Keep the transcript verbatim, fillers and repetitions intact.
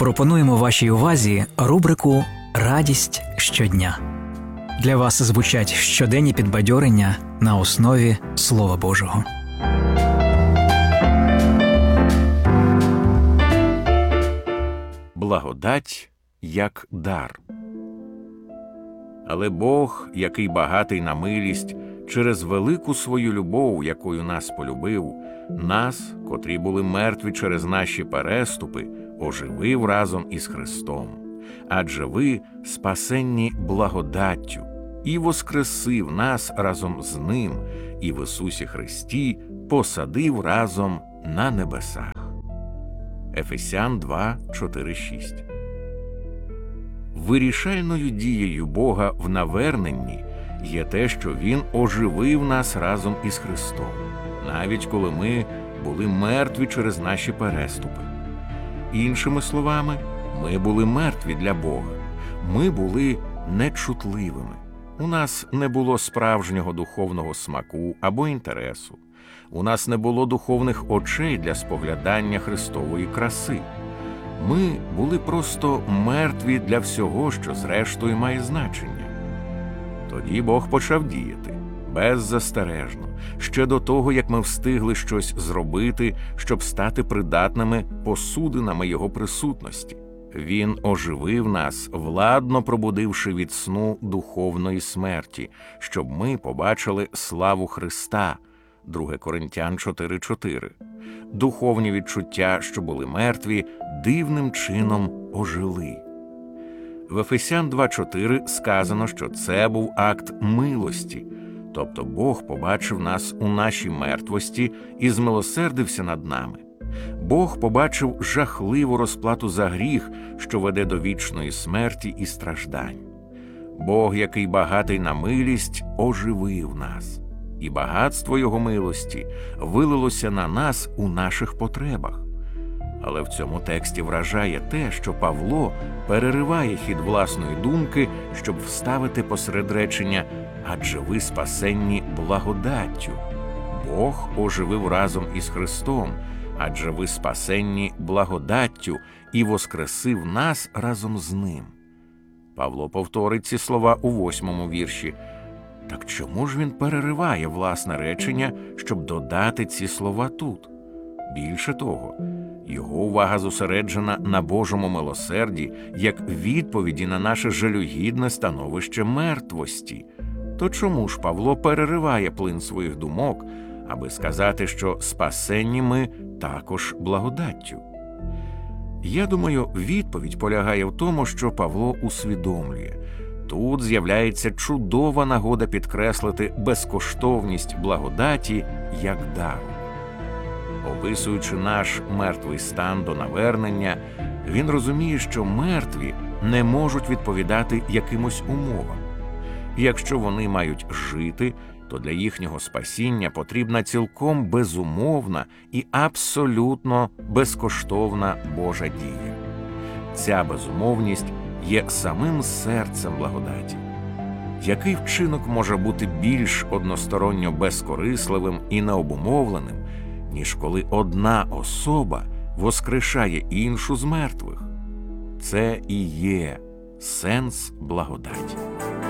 Пропонуємо вашій увазі рубрику «Радість щодня». Для вас звучать щоденні підбадьорення на основі Слова Божого. Благодать як дар. Але Бог, який багатий на милість, через велику свою любов, якою нас полюбив, нас, котрі були мертві через наші переступи, оживив разом із Христом. Адже ви спасенні благодаттю, і воскресив нас разом з Ним, і в Ісусі Христі посадив разом на небесах. Ефесян два, чотири, шість. Вирішальною дією Бога в наверненні є те, що Він оживив нас разом із Христом, навіть коли ми були мертві через наші переступи. Іншими словами, ми були мертві для Бога, ми були нечутливими. У нас не було справжнього духовного смаку або інтересу. У нас не було духовних очей для споглядання Христової краси. Ми були просто мертві для всього, що зрештою має значення. Тоді Бог почав діяти, беззастережно, ще до того, як ми встигли щось зробити, щоб стати придатними посудинами Його присутності. Він оживив нас, владно пробудивши від сну духовної смерті, щоб ми побачили славу Христа. Друге Коринтян чотири, чотири. Духовні відчуття, що були мертві, дивним чином ожили. В Ефесян два, чотири сказано, що це був акт милості, тобто Бог побачив нас у нашій мертвості і змилосердився над нами. Бог побачив жахливу розплату за гріх, що веде до вічної смерті і страждань. Бог, який багатий на милість, оживив нас. І багатство Його милості вилилося на нас у наших потребах. Але в цьому тексті вражає те, що Павло перериває хід власної думки, щоб вставити посеред речення «Адже ви спасенні благодаттю». Бог оживив разом із Христом, адже ви спасенні благодаттю і воскресив нас разом з Ним. Павло повторить ці слова у восьмому вірші. Так чому ж він перериває власне речення, щоб додати ці слова тут? Більше того, його увага зосереджена на Божому милосерді, як відповіді на наше жалюгідне становище мертвості. То чому ж Павло перериває плин своїх думок, аби сказати, що спасенні ми також благодаттю? Я думаю, відповідь полягає в тому, що Павло усвідомлює. Тут з'являється чудова нагода підкреслити безкоштовність благодаті як дару. Описуючи наш мертвий стан до навернення, він розуміє, що мертві не можуть відповідати якимось умовам. Якщо вони мають жити, то для їхнього спасіння потрібна цілком безумовна і абсолютно безкоштовна Божа дія. Ця безумовність є самим серцем благодаті. Який вчинок може бути більш односторонньо безкорисливим і необумовленим, ніж коли одна особа воскрешає іншу з мертвих? Це і є сенс благодаті.